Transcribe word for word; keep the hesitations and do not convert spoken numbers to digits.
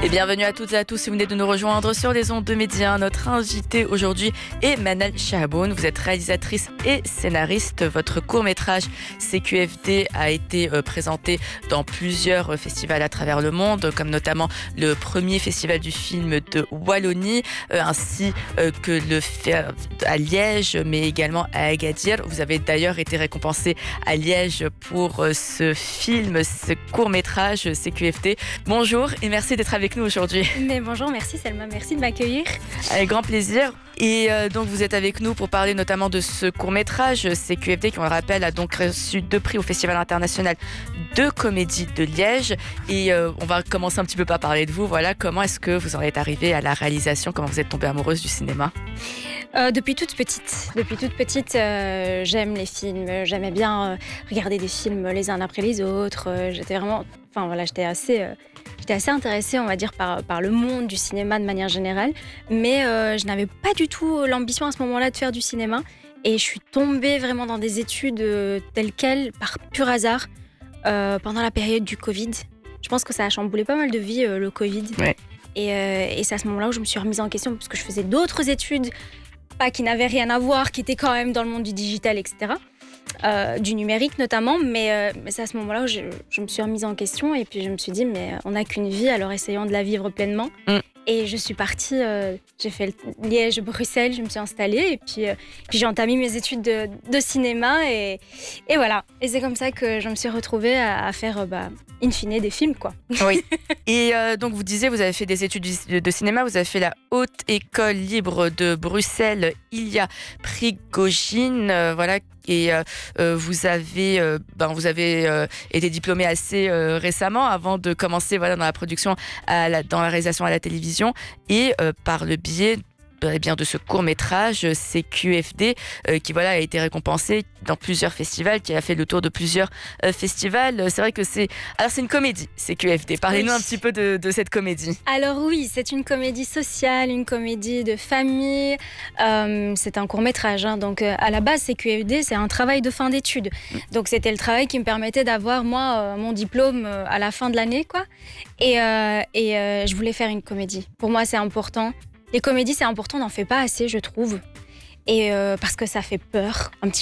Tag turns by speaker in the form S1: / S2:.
S1: Et bienvenue à toutes et à tous si vous venez de nous rejoindre sur les ondes de Média. Notre invité aujourd'hui est Manal Shahaboun. Vous êtes réalisatrice et scénariste. Votre court-métrage C Q F D a été euh, présenté dans plusieurs euh, festivals à travers le monde, comme notamment le premier festival du film de Wallonie, euh, ainsi euh, que le fait à Liège, mais également à Agadir. Vous avez d'ailleurs été récompensé à Liège pour euh, ce film, ce court-métrage C Q F D. Bonjour et merci d'être avec nous aujourd'hui.
S2: Mais bonjour, merci Selma, merci de m'accueillir.
S1: Avec grand plaisir. Et euh, donc vous êtes avec nous pour parler notamment de ce court-métrage C Q F D qui, on le rappelle, a donc reçu deux prix au Festival international de comédie de Liège. Et euh, on va commencer un petit peu par parler de vous. Voilà, comment est-ce que vous en êtes arrivée à la réalisation? Comment vous êtes tombée amoureuse du cinéma?
S2: Euh, depuis toute petite, depuis toute petite, euh, j'aime les films. J'aimais bien euh, regarder des films les uns après les autres. Euh, j'étais vraiment, enfin voilà, j'étais assez, euh, j'étais assez intéressée, on va dire, par par le monde du cinéma de manière générale. Mais euh, je n'avais pas du tout l'ambition à ce moment-là de faire du cinéma. Et je suis tombée vraiment dans des études euh, telles quelles, par pur hasard, euh, pendant la période du Covid. Je pense que ça a chamboulé pas mal de vies, euh, le Covid.
S1: Ouais.
S2: Et, euh, et c'est à ce moment-là où je me suis remise en question parce que je faisais d'autres études, pas qui n'avaient rien à voir, qui étaient quand même dans le monde du digital, et cetera. Euh, du numérique notamment, mais, euh, mais c'est à ce moment-là où je, je me suis remise en question et puis je me suis dit, mais on n'a qu'une vie, alors essayons de la vivre pleinement. Mm. Et je suis partie, euh, j'ai fait Liège, Bruxelles, je me suis installée et puis, euh, puis j'ai entamé mes études de, de cinéma et, et voilà. Et c'est comme ça que je me suis retrouvée à, à faire, euh, bah, in fine, des films, quoi.
S1: Oui. Et euh, donc vous disiez, vous avez fait des études de, de cinéma, vous avez fait la Haute École Libre de Bruxelles, Ilia Prigogine, euh, voilà. Et euh, vous avez, euh, ben, vous avez euh, été diplômé assez euh, récemment, avant de commencer voilà, dans la production, à la, dans la réalisation à la télévision, et euh, par le biais eh bien, de ce court-métrage C Q F D, euh, qui voilà, a été récompensé dans plusieurs festivals, qui a fait le tour de plusieurs euh, festivals. C'est vrai que c'est... Alors c'est une comédie, C Q F D. Parlez-nous oui. un petit peu de, de cette comédie.
S2: Alors oui, c'est une comédie sociale, une comédie de famille. Euh, c'est un court-métrage, hein, donc euh, à la base, C Q F D, c'est un travail de fin d'études. Donc c'était le travail qui me permettait d'avoir, moi, euh, mon diplôme euh, à la fin de l'année, quoi. Et, euh, et euh, je voulais faire une comédie. Pour moi, c'est important. Les comédies, c'est important, on n'en fait pas assez, je trouve. Et euh, parce que ça fait peur, un petit